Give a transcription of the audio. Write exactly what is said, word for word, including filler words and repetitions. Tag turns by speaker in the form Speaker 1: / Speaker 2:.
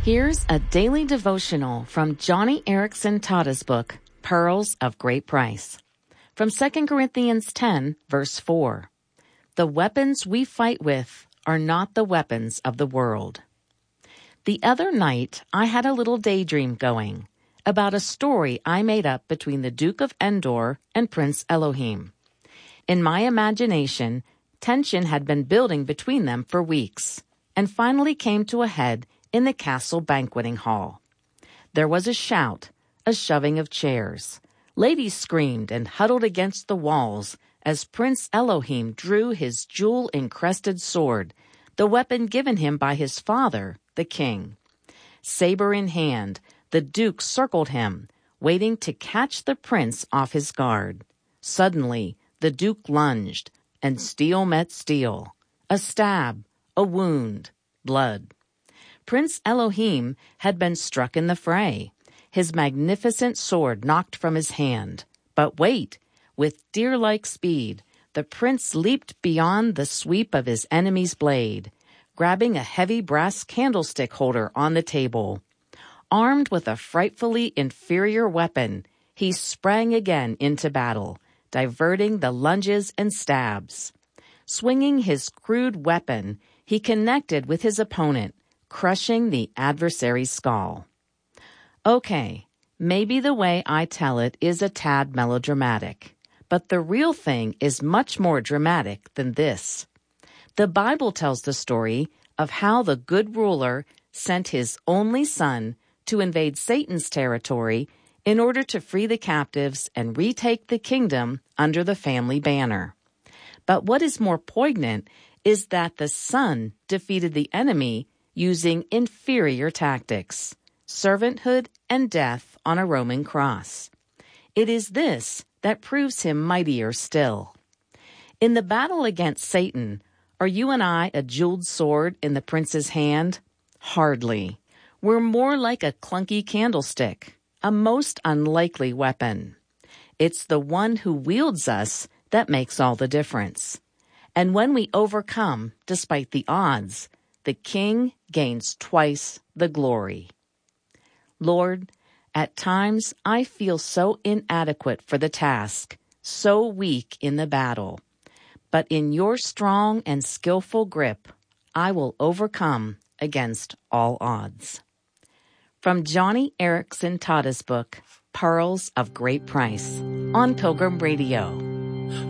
Speaker 1: Here's a daily devotional from Joni Eareckson Tada's book, Pearls of Great Price. From Second Corinthians ten, verse four. The weapons we fight with are not the weapons of the world. The other night, I had a little daydream going about a story I made up between the Duke of Endor and Prince Elohim. In my imagination, tension had been building between them for weeks and finally came to a head in the castle banqueting hall. There was a shout, a shoving of chairs. Ladies screamed and huddled against the walls as Prince Elohim drew his jewel-encrusted sword, the weapon given him by his father, the king. Saber in hand, the Duke circled him, waiting to catch the prince off his guard. Suddenly, the Duke lunged, and steel met steel. A stab, a wound, blood. Prince Elohim had been struck in the fray, his magnificent sword knocked from his hand. But wait! With deer-like speed, the prince leaped beyond the sweep of his enemy's blade, grabbing a heavy brass candlestick holder on the table. Armed with a frightfully inferior weapon, he sprang again into battle, diverting the lunges and stabs. Swinging his crude weapon, he connected with his opponent, crushing the adversary's skull. Okay, maybe the way I tell it is a tad melodramatic, but the real thing is much more dramatic than this. The Bible tells the story of how the good ruler sent his only son to invade Satan's territory in order to free the captives and retake the kingdom under the family banner. But what is more poignant is that the son defeated the enemy using inferior tactics, servanthood and death on a Roman cross. It is this that proves him mightier still. In the battle against Satan, are you and I a jeweled sword in the prince's hand? Hardly. We're more like a clunky candlestick, a most unlikely weapon. It's the one who wields us that makes all the difference. And when we overcome, despite the odds, the king gains twice the glory. Lord, at times I feel so inadequate for the task, so weak in the battle. But in your strong and skillful grip, I will overcome against all odds. From Joni Eareckson Tada's book, Pearls of Great Price, on Pilgrim Radio.